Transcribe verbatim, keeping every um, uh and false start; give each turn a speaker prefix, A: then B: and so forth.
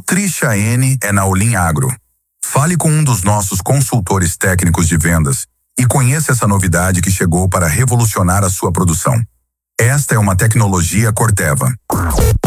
A: Trisha N é na Olim Agro. Fale com um dos nossos consultores técnicos de vendas e conheça essa novidade que chegou para revolucionar a sua produção. Esta é uma tecnologia Corteva.